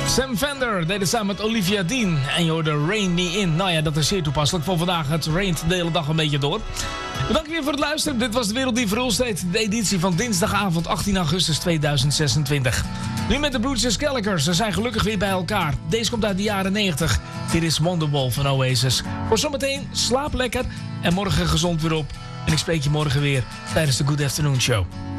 Sam Fender deed het samen met Olivia Dean. En je hoorde Rain Me In. Nou ja, dat is zeer toepasselijk voor vandaag. Het raint de hele dag een beetje door. Bedankt weer voor het luisteren. Dit was de Wereld die Verhulst deed. De editie van dinsdagavond 18 augustus 2026. Nu met de broertjes Gallagher. Ze zijn gelukkig weer bij elkaar. Deze komt uit de jaren 90. Dit is Wonderwall van Oasis. Voor zometeen, slaap lekker. En morgen gezond weer op. En ik spreek je morgen weer tijdens de Good Afternoon Show.